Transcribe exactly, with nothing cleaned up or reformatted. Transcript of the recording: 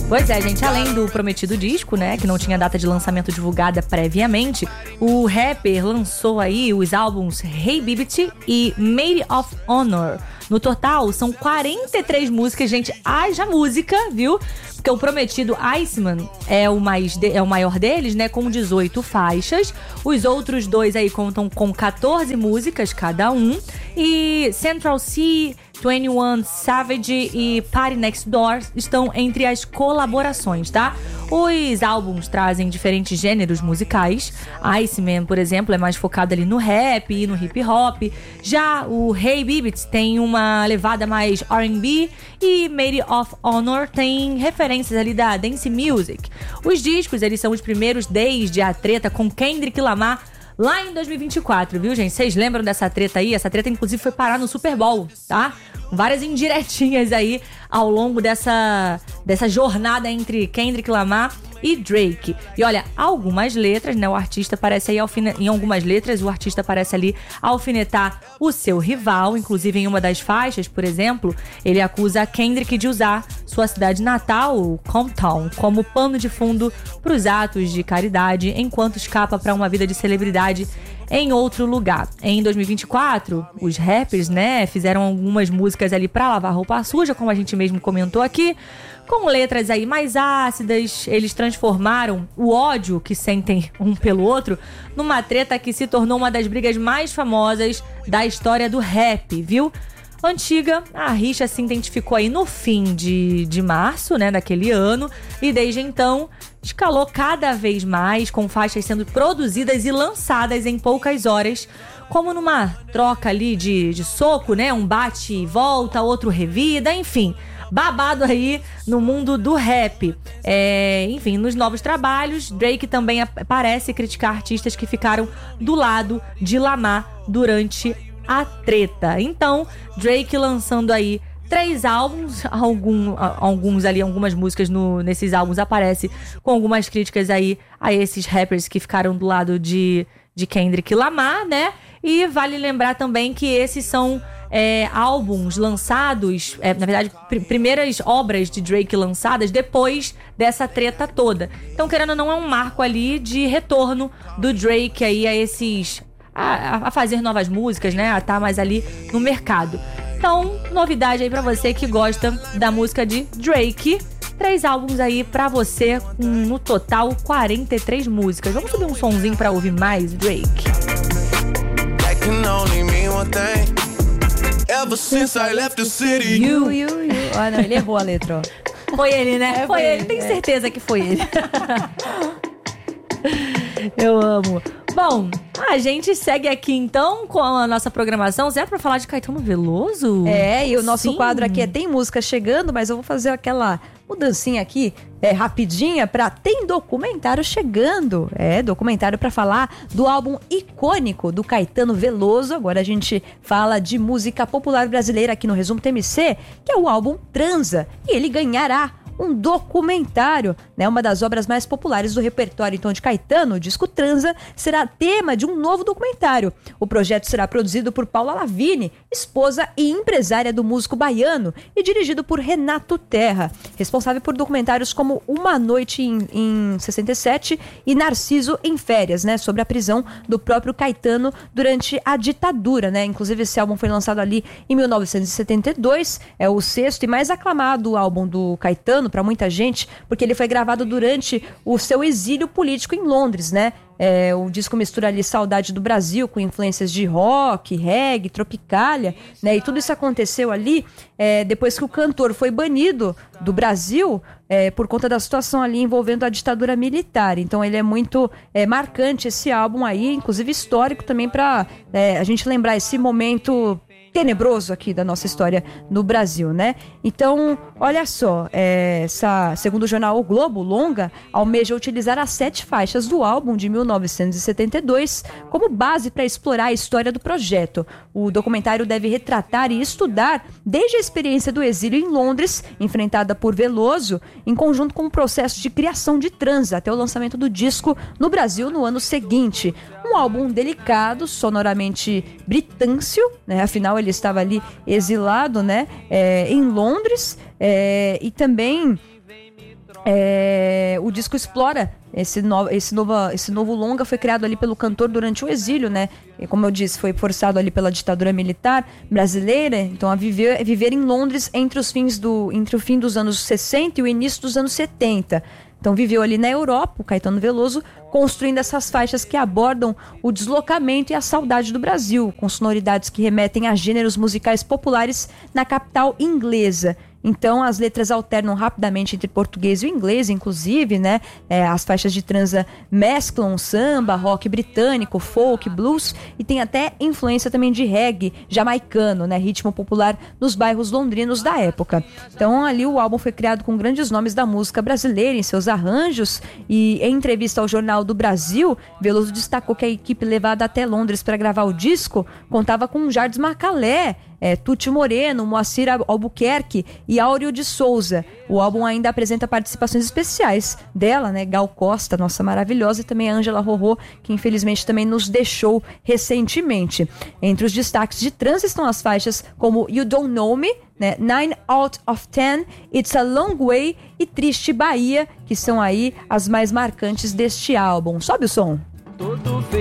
Pois é, gente, além do prometido disco, né, que não tinha data de lançamento divulgada previamente, o rapper lançou aí os álbuns Hey Bibit e Maid of Honor. No total, são quarenta e três músicas, gente, haja música, viu? Porque o prometido Iceman é o, mais de, é o maior deles, né, com dezoito faixas. Os outros dois aí contam com catorze músicas cada um. E Central Cee, vinte e um Savage e Party Next Door estão entre as colaborações, tá? Os álbuns trazem diferentes gêneros musicais. Iceman, por exemplo, é mais focado ali no rap e no hip hop. Já o Hey Bibit tem uma levada mais R and B e Maid of Honor tem referências ali da dance music. Os discos, eles são os primeiros desde a treta com Kendrick Lamar lá em dois mil e vinte e quatro, viu, gente? Vocês lembram dessa treta aí? Essa treta, inclusive, foi parar no Super Bowl, tá? Várias indiretinhas aí ao longo dessa, dessa jornada entre Kendrick Lamar e Drake. E olha, algumas letras, né? O artista parece aí alfine... em algumas letras, o artista parece ali alfinetar o seu rival. Inclusive, em uma das faixas, por exemplo, ele acusa Kendrick de usar sua cidade natal, Compton, como pano de fundo para os atos de caridade, enquanto escapa para uma vida de celebridade em outro lugar. Em dois mil e vinte e quatro, os rappers, né, fizeram algumas músicas ali pra lavar roupa suja, como a gente mesmo comentou aqui, com letras aí mais ácidas. Eles transformaram o ódio que sentem um pelo outro numa treta que se tornou uma das brigas mais famosas da história do rap, viu? Antiga, a rixa se identificou aí no fim de, de março, né, daquele ano, e desde então escalou cada vez mais, com faixas sendo produzidas e lançadas em poucas horas, como numa troca ali de, de soco, né, um bate e volta, outro revida, enfim, babado aí no mundo do rap. É, enfim, nos novos trabalhos, Drake também parece criticar artistas que ficaram do lado de Lamar durante a treta. Então, Drake lançando aí três álbuns, algum, alguns ali, algumas músicas no, nesses álbuns aparece com algumas críticas aí a esses rappers que ficaram do lado de, de Kendrick Lamar, né? E vale lembrar também que esses são é, álbuns lançados, é, na verdade, pr- primeiras obras de Drake lançadas depois dessa treta toda. Então, querendo ou não, é um marco ali de retorno do Drake aí a esses... A, a fazer novas músicas, né? A estar mais ali no mercado. Então, novidade aí pra você que gosta da música de Drake. Três álbuns aí pra você, com no total quarenta e três músicas. Vamos subir um sonzinho pra ouvir mais Drake. You, you, you. Ah, não, ele errou a letra, ó. Foi ele, né? É, foi foi ele, ele, tenho é. certeza que foi ele. Eu amo. Bom, a gente segue aqui então com a nossa programação. Zé, pra falar de Caetano Veloso? É, e o nosso Sim. quadro aqui é Tem Música Chegando, mas eu vou fazer aquela mudancinha aqui, é, rapidinha, pra Tem Documentário Chegando. É, documentário pra falar do álbum icônico do Caetano Veloso. Agora a gente fala de música popular brasileira aqui no Resumo T M C, que é o álbum Transa. E ele ganhará um documentário, né? Uma das obras mais populares do repertório então de Caetano, o disco Transa, será tema de um novo documentário. O projeto será produzido por Paula Lavigne, esposa e empresária do músico baiano, e dirigido por Renato Terra, responsável por documentários como Uma Noite em, em sessenta e sete e Narciso em Férias, né? Sobre a prisão do próprio Caetano durante a ditadura, né? Inclusive esse álbum foi lançado ali em mil novecentos e setenta e dois, é o sexto e mais aclamado álbum do Caetano para muita gente, porque ele foi gravado durante o seu exílio político em Londres, né? É, o disco mistura ali saudade do Brasil com influências de rock, reggae, tropicália, né? E tudo isso aconteceu ali é, depois que o cantor foi banido do Brasil é, por conta da situação ali envolvendo a ditadura militar. Então ele é muito é, marcante esse álbum aí, inclusive histórico também para é, a gente lembrar esse momento tenebroso aqui da nossa história no Brasil, né? Então, olha só, é, essa, segundo o jornal O Globo, Longa almeja utilizar as sete faixas do álbum de mil novecentos e setenta e dois como base para explorar a história do projeto. O documentário deve retratar e estudar desde a experiência do exílio em Londres, enfrentada por Veloso, em conjunto com o processo de criação de Transa até o lançamento do disco no Brasil no ano seguinte. Um álbum delicado, sonoramente britâncio, né? Afinal ele estava ali exilado, né? É, em Londres, é, e também É, o disco explora esse, no, esse, nova, esse novo longa, foi criado ali pelo cantor durante o exílio, né? E como eu disse, foi forçado ali pela ditadura militar brasileira, então a viver, viver em Londres entre os fins do, entre o fim dos anos sessenta e o início dos anos setenta. Então viveu ali na Europa, o Caetano Veloso, construindo essas faixas que abordam o deslocamento e a saudade do Brasil, com sonoridades que remetem a gêneros musicais populares na capital inglesa. Então as letras alternam rapidamente entre português e o inglês, inclusive, né? É, as faixas de transa mesclam samba, rock britânico, folk, blues e tem até influência também de reggae jamaicano, né? Ritmo popular nos bairros londrinos da época. Então ali o álbum foi criado com grandes nomes da música brasileira em seus arranjos e em entrevista ao Jornal do Brasil, Veloso destacou que a equipe levada até Londres para gravar o disco contava com Jardim Macalé, É, Tuti Moreno, Moacir Albuquerque e Áureo de Souza. O álbum ainda apresenta participações especiais dela, né, Gal Costa, nossa maravilhosa, e também a Ângela Rorô, que infelizmente também nos deixou recentemente. Entre os destaques de trans estão as faixas como You Don't Know Me, né, Nine Out of Ten, It's a Long Way e Triste Bahia, que são aí as mais marcantes deste álbum. Sobe o som.